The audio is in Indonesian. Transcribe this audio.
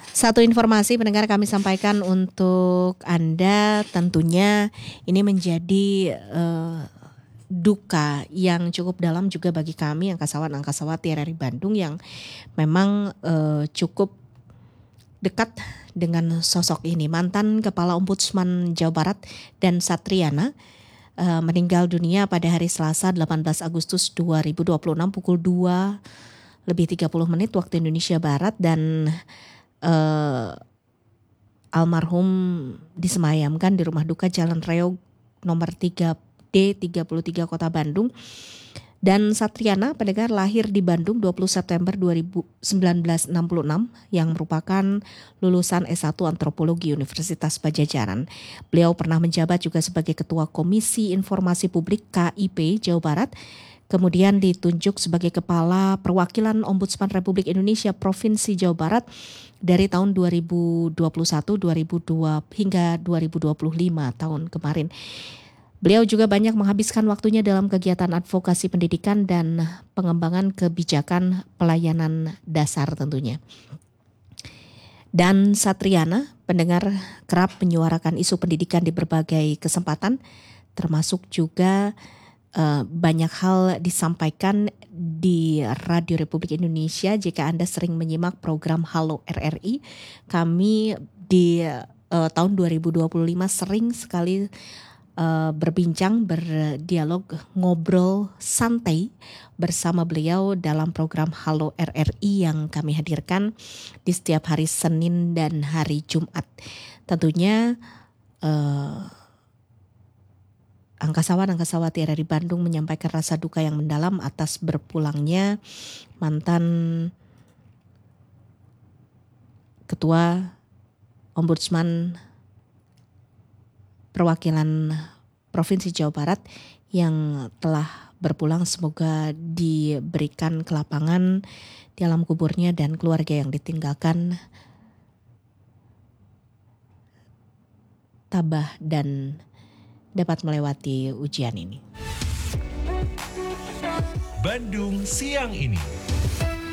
Satu informasi pendengar kami sampaikan untuk Anda, tentunya ini menjadi duka yang cukup dalam juga bagi kami angkasawan-angkasawati RRI Bandung yang memang cukup dekat dengan sosok ini. Mantan Kepala Ombudsman Jawa Barat dan Satriana meninggal dunia pada hari Selasa 18 Agustus 2026 pukul 2:30 waktu Indonesia Barat, dan almarhum disemayamkan di rumah duka Jalan Reog nomor 3D33 Kota Bandung. Dan Satriana pendengar lahir di Bandung 20 September 1966 yang merupakan lulusan S1 Antropologi Universitas Padjadjaran. Beliau pernah menjabat juga sebagai Ketua Komisi Informasi Publik KIP Jawa Barat. Kemudian ditunjuk sebagai Kepala Perwakilan Ombudsman Republik Indonesia Provinsi Jawa Barat dari tahun 2021 hingga 2025 tahun kemarin. Beliau juga banyak menghabiskan waktunya dalam kegiatan advokasi pendidikan dan pengembangan kebijakan pelayanan dasar tentunya. Dan Satriana, pendengar, kerap menyuarakan isu pendidikan di berbagai kesempatan, termasuk juga banyak hal disampaikan di Radio Republik Indonesia. Jika Anda sering menyimak program Halo RRI, kami di tahun 2025 sering sekali berbincang, berdialog, ngobrol santai bersama beliau dalam program Halo RRI yang kami hadirkan di setiap hari Senin dan hari Jumat. Tentunya angkasawan-angkasawati RRI Bandung menyampaikan rasa duka yang mendalam atas berpulangnya mantan Ketua Ombudsman Perwakilan Provinsi Jawa Barat yang telah berpulang. Semoga diberikan kelapangan di alam kuburnya dan keluarga yang ditinggalkan tabah dan dapat melewati ujian ini. Bandung siang ini.